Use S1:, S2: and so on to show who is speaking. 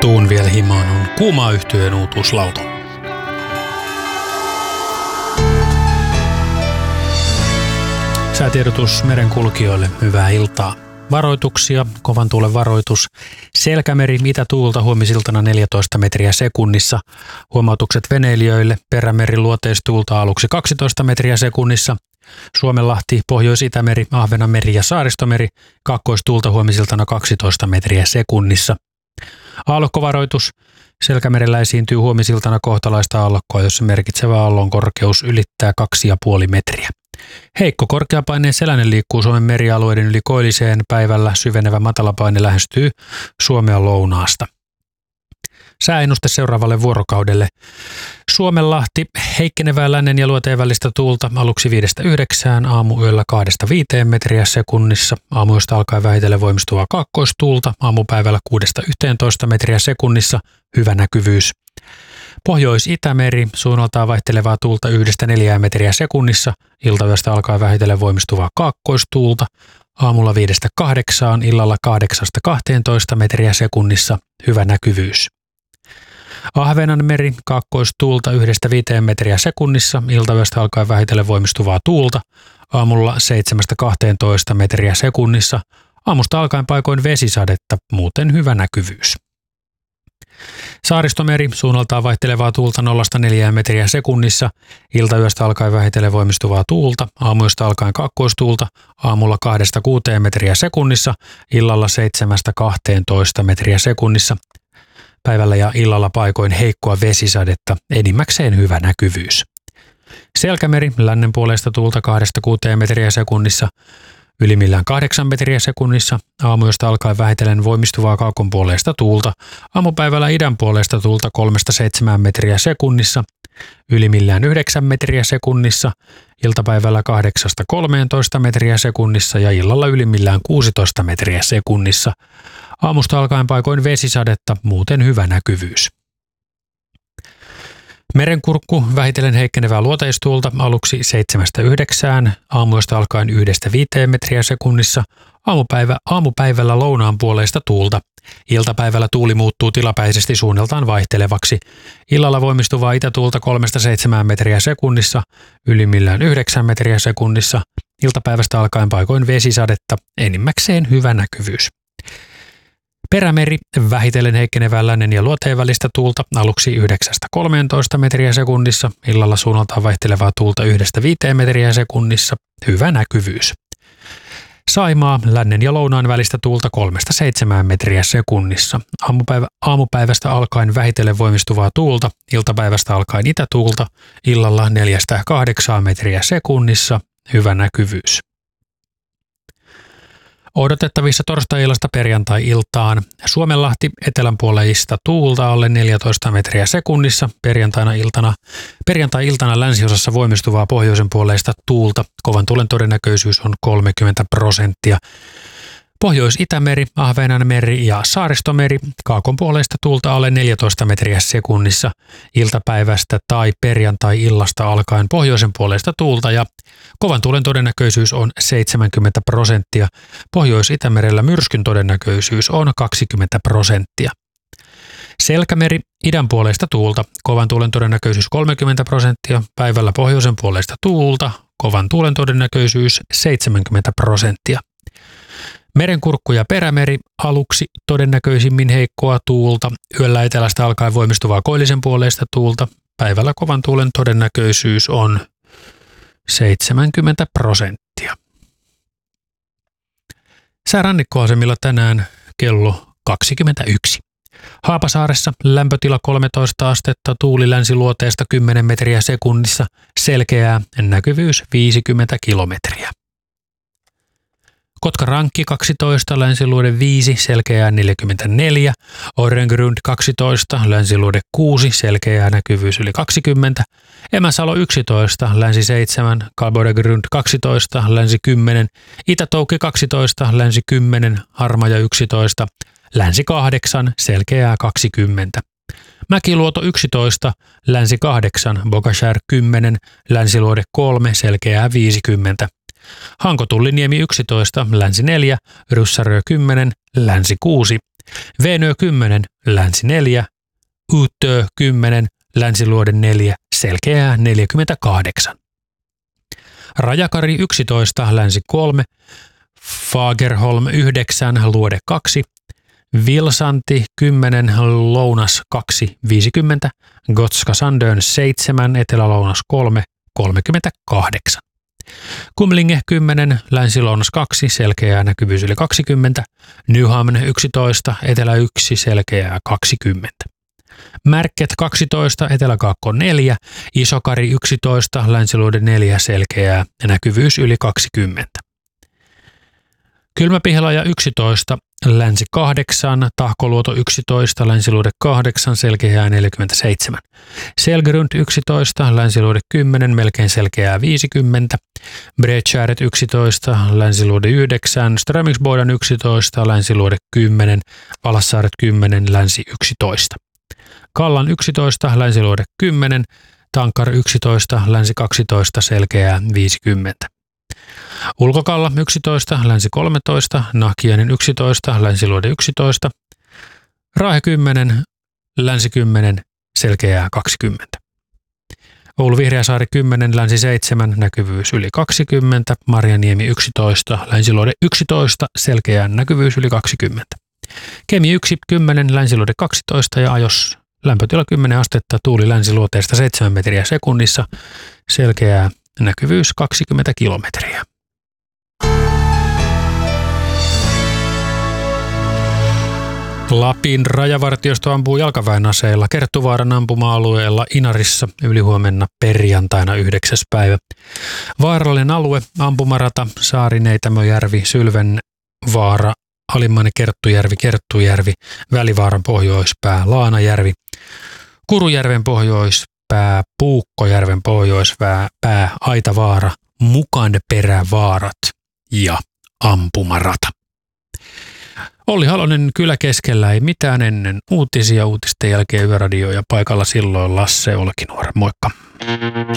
S1: Tuun vielä himaan on Kuuma yhtyeen uutuuslauta. Säätiedotus merenkulkijoille, hyvää iltaa. Varoituksia, kovan tuulen varoitus. Selkämeri, itätuulta huomisiltana 14 metriä sekunnissa. Huomautukset veneilijöille, perämeri, luoteistuulta aluksi 12 metriä sekunnissa. Suomenlahti, Pohjois-Itämeri, Ahvenanmeri ja Saaristomeri, kaakkoistuulta huomisiltana 12 metriä sekunnissa. Aallokkovaroitus. Selkämerellä esiintyy huomisiltana kohtalaista aallokkoa, jossa merkitsevä aallon korkeus ylittää 2,5 metriä. Heikko korkeapaineen selänen liikkuu Suomen merialueiden yli koilliseen, päivällä syvenevä matalapaine lähestyy Suomea lounaasta. Sääennuste seuraavalle vuorokaudelle. Suomenlahti, heikkenevää lännen ja luoteen välistä tuulta aluksi 5-9, aamuyöllä 2-5 metriä sekunnissa, aamuyöstä alkaen vähitellen voimistuvaa kaakkoistuulta, aamupäivällä 6-11 metriä sekunnissa, hyvä näkyvyys. Pohjois-Itämeri, suunnaltaan vaihtelevaa tuulta 1-4 metriä sekunnissa, iltayöstä alkaen vähitellen voimistuvaa kaakkoistuulta, aamulla 5-8, illalla 8-12 metriä sekunnissa, hyvä näkyvyys. Ahvenanmeri, kaakkoistuulta 1-5 metriä sekunnissa, iltayöstä alkaen vähitellen voimistuvaa tuulta, aamulla 7-12 metriä sekunnissa, aamusta alkaen paikoin vesisadetta, muuten hyvä näkyvyys. Saaristomeri, suunnaltaan vaihtelevaa tuulta 0-4 metriä sekunnissa, iltayöstä alkaen vähitellen voimistuvaa tuulta, aamuyöstä alkaen kaakkoistuulta, aamulla 2-6 metriä sekunnissa, illalla 7-12 metriä sekunnissa, päivällä ja illalla paikoin heikkoa vesisadetta, enimmäkseen hyvä näkyvyys. Selkämeri, lännen puolesta tuulta 2-6 metriä sekunnissa, ylimmillään 8 metriä sekunnissa, aamuyöstä alkaen vähitellen voimistuvaa kaakon puolesta tuulta, aamupäivällä idän puolesta tuulta 3-7 metriä sekunnissa, ylimmillään 9 metriä sekunnissa, iltapäivällä 8-13 metriä sekunnissa ja illalla ylimmillään 16 metriä sekunnissa. Aamusta alkaen paikoin vesisadetta, muuten hyvä näkyvyys. Merenkurkku, vähitellen heikkenevää luoteistuulta aluksi 7-9, aamuyöstä alkaen 1-5 metriä sekunnissa, aamupäivällä lounaan puoleista tuulta. Iltapäivällä tuuli muuttuu tilapäisesti suunnaltaan vaihtelevaksi. Illalla voimistuvaa itätuulta 3-7 metriä sekunnissa, ylimmillään 9 metriä sekunnissa. Iltapäivästä alkaen paikoin vesisadetta, enimmäkseen hyvä näkyvyys. Perämeri, vähitellen heikkenevää lännen ja luoteen välistä tuulta aluksi 9-13 metriä sekunnissa, illalla suunnaltaan vaihtelevaa tuulta 1-5 metriä sekunnissa, hyvä näkyvyys. Saimaa, lännen ja lounaan välistä tuulta 3-7 metriä sekunnissa, aamupäivästä alkaen vähitellen voimistuvaa tuulta, iltapäivästä alkaen itätuulta, illalla 4-8 metriä sekunnissa, hyvä näkyvyys. Odotettavissa torstai-illasta perjantai-iltaan. Suomenlahti, etelänpuoleista tuulta alle 14 metriä sekunnissa. Perjantai-iltana länsiosassa voimistuvaa pohjoisen puoleista tuulta. Kovan tuulen todennäköisyys on 30%. Pohjois-Itämeri, Ahvenanmeri ja Saaristomeri, kaakon puoleista tuulta alle 14 metriä sekunnissa. Iltapäivästä tai perjantai-illasta alkaen pohjoisen puoleista tuulta ja kovan tuulen todennäköisyys on 70%. Pohjois-Itämerellä myrskyn todennäköisyys on 20%. Selkämeri, idän puoleista tuulta, kovan tuulen todennäköisyys 30%, päivällä pohjoisen puoleista tuulta, kovan tuulen todennäköisyys 70%. Merenkurkku ja perämeri, aluksi todennäköisimmin heikkoa tuulta, yöllä etelästä alkaen voimistuvaa koillisen puoleista tuulta, päivällä kovan tuulen todennäköisyys on 70%. Sää rannikkoasemilla tänään kello 21. Haapasaaressa lämpötila 13 astetta, tuuli länsiluoteesta 10 metriä sekunnissa, selkeää, näkyvyys 50 kilometriä. Kotka-Rankki 12, länsiluode 5, selkeää 44, Orrengrund 12, länsiluode 6, selkeää näkyvyys yli 20, Emäsalo 11, länsi 7, Kalboregrund 12, länsi 10, Itä-Toukki 12, länsi 10, Harmaja 11, länsi 8, selkeää 20. Mäkiluoto 11, länsi 8, Bogashär 10, länsiluode 3, selkeää 50. Hanko-Tulliniemi 11, länsi 4, Ryssärö 10, länsi 6, Veenö 10, länsi 4, Utö 10, Länsiluode 4, selkeää 48. Rajakari 11, länsi 3, Fagerholm 9, luode 2, Vilsanti 10, lounas 2, 50, Gotska Sandön 7, etelä-lounas 3, 38. Kumlinge 10, länsi-lounas 2, selkeää näkyvyys yli 20, Nyhamn 11, etelä 1, selkeää 20. Märket 12, eteläkaakko 4, Isokari 11, länsiluode 4, selkeää näkyvyys yli 20. Kylmäpihlaja 11, länsi 8, Tahkoluoto 11, länsiluode 8, selkeää 47. Selgrund 11, länsiluode 10, melkein selkeää 50. Bredskäret 11, länsiluode 9, Strömingsboden 11, länsiluode 10, Valassaaret 10, länsi 11. Kallan 11, länsiluode 10, Tankar 11, länsi 12, selkeää 50. Ulkokalla 11, länsi 13, Nahkiainen 11, länsiluode 11, Raahe 10, länsi 10, selkeää 20. Oulu Vihreäsaari 10, länsi 7, näkyvyys yli 20, Marjaniemi 11, länsiluode 11, selkeää näkyvyys yli 20. Kemi 1, 10, länsiluode 12 ja Ajos lämpötila 10 astetta, tuuli länsiluoteesta 7 metriä sekunnissa, selkeää näkyvyys 20 kilometriä. Lapin rajavartiosto ampuu jalkaväen aseilla Kerttuvaaran ampuma-alueella Inarissa ylihuomenna perjantaina 9. päivä. Vaarallinen alue, ampumarata, Saarineitämöjärvi, Sylvenvaara, Alimmainen Kerttujärvi, Välivaaran pohjoispää, Laanajärvi, Kurujärven pohjoispää, Puukkojärven pohjoispää, Aitavaara, Mukanperävaarat ja ampumarata. Olli Halonen Kylä keskellä, ei mitään ennen uutisia, uutisten jälkeen Yöradio ja paikalla silloin Lasse Olkinuora. Moikka!